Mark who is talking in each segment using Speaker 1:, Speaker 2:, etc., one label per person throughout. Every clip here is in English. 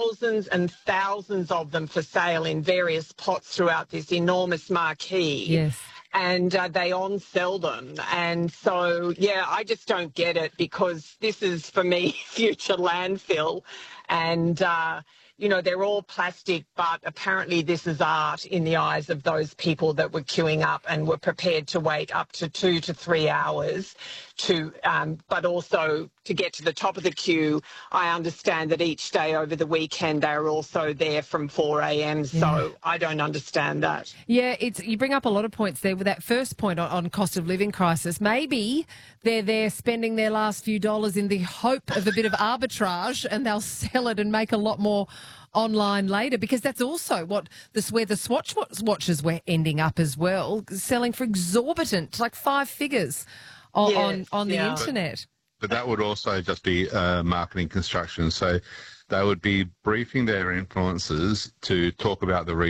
Speaker 1: thousands and thousands of them for sale in various pots throughout this enormous marquee.
Speaker 2: Yes.
Speaker 1: And they on-sell them. And so, yeah, I just don't get it, because this is, for me, future landfill. And, you know, they're all plastic, but apparently this is art in the eyes of those people that were queuing up and were prepared to wait up to 2 to 3 hours to, but also to get to the top of the queue. I understand that each day over the weekend they're also there from 4 a.m. So I don't understand that.
Speaker 2: Yeah, you bring up a lot of points there with that first point on cost of living crisis. Maybe they're there spending their last few dollars in the hope of a bit of arbitrage, and they'll sell it and make a lot more online later, because that's also where the Swatch watches were ending up as well, selling for exorbitant, like 5 figures on the internet.
Speaker 3: But that would also just be marketing construction. So they would be briefing their influencers to talk about the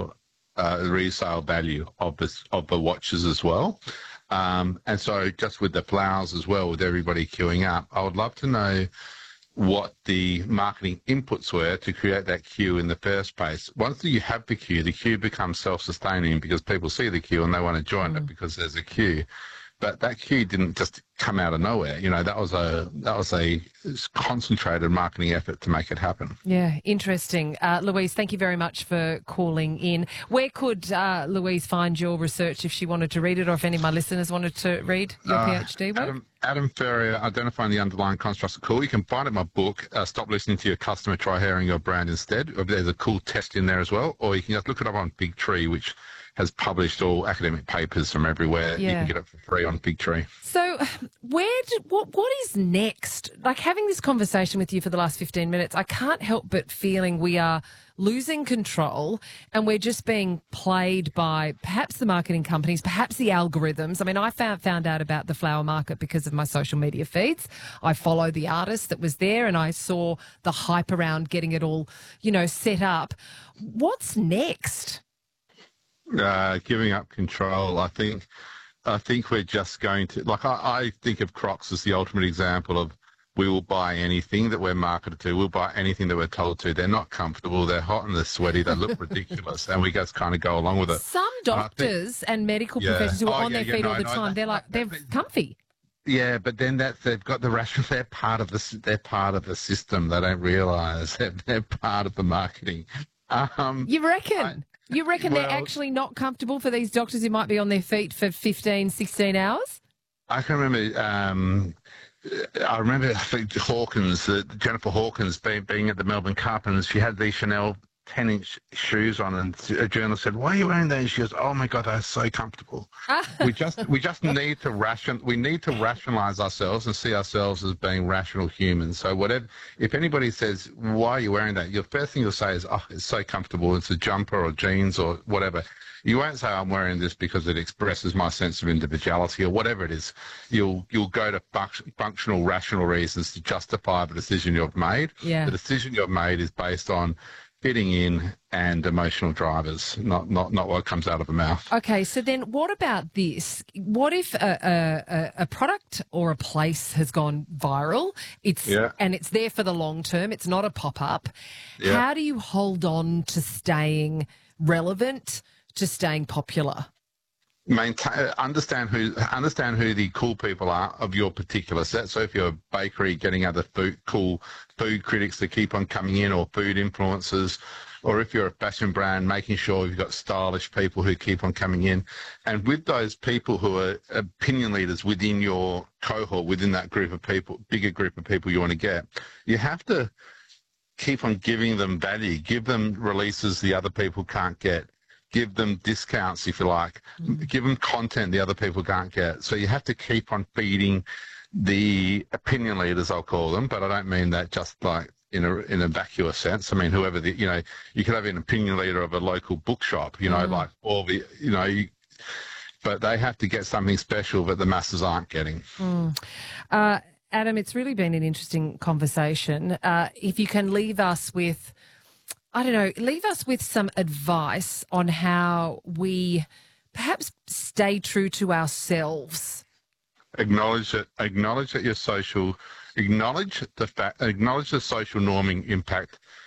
Speaker 3: resale value of the watches as well. And so just with the flowers as well, with everybody queuing up, I would love to know what the marketing inputs were to create that queue in the first place. Once you have the queue becomes self-sustaining, because people see the queue and they want to join it because there's a queue. But that queue didn't just come out of nowhere. You know, that was a concentrated marketing effort to make it happen.
Speaker 2: Yeah, interesting. Louise, thank you very much for calling in. Where could Louise find your research if she wanted to read it, or if any of my listeners wanted to read your PhD work?
Speaker 3: Adam Ferrier, Identifying the Underlying Constructs of Cool. You can find it in my book, Stop Listening to Your Customer, Try Hearing Your Brand Instead. There's a cool test in there as well. Or you can just look it up on Big Tree, which has published all academic papers from everywhere.
Speaker 2: Yeah.
Speaker 3: You can get it for free on Big Tree.
Speaker 2: So what is next? Like, having this conversation with you for the last 15 minutes, I can't help but feeling we are losing control, and we're just being played by perhaps the marketing companies, perhaps the algorithms. I mean, I found out about the flower market because of my social media feeds. I follow the artist that was there, and I saw the hype around getting it all, set up. What's next?
Speaker 3: Giving up control. I think we're just going to, I think of Crocs as the ultimate example of, we will buy anything that we're marketed to. We'll buy anything that we're told to. They're not comfortable. They're hot and they're sweaty. They look ridiculous, and we just kind of go along with it.
Speaker 2: Some doctors and medical professionals who are on their feet all the time, they're comfy.
Speaker 3: Yeah, but then they've got the rational. They're part of the. They're part of the system. They don't realise they're part of the marketing.
Speaker 2: You reckon? They're actually not comfortable for these doctors who might be on their feet for 15, 16 hours?
Speaker 3: I can remember. I think Hawkins, Jennifer Hawkins, being at the Melbourne Cup, and she had these Chanel 10-inch shoes on, and a journalist said, "Why are you wearing those?" She goes, "Oh my God, they're so comfortable." we just need to rationalise ourselves and see ourselves as being rational humans. So if anybody says, "Why are you wearing that?" Your first thing you'll say is, "Oh, it's so comfortable. It's a jumper or jeans or whatever." You won't say, "I'm wearing this because it expresses my sense of individuality," or whatever it is. You'll go to functional, rational reasons to justify the decision you've made.
Speaker 2: Yeah.
Speaker 3: The decision you've made is based on fitting in and emotional drivers, not what comes out of the mouth.
Speaker 2: Okay, so then what about this? What if a product or a place has gone viral? And it's there for the long term. It's not a pop-up. Yeah. How do you hold on to staying relevant, to staying popular?
Speaker 3: Understand who the cool people are of your particular set. So if you're a bakery, getting other cool food critics to keep on coming in, or food influencers, or if you're a fashion brand, making sure you've got stylish people who keep on coming in. And with those people who are opinion leaders within your cohort, within that group of people, bigger group of people you want to get, you have to keep on giving them value, give them releases the other people can't get. Give them discounts, if you like. Give them content the other people can't get. So you have to keep on feeding the opinion leaders, I'll call them, but I don't mean that just like in a vacuous sense. I mean, whoever you could have an opinion leader of a local bookshop, like all the, but they have to get something special that the masses aren't getting.
Speaker 2: Adam, it's really been an interesting conversation. If you can leave us with some advice on how we perhaps stay true to ourselves.
Speaker 3: Acknowledge the social norming impact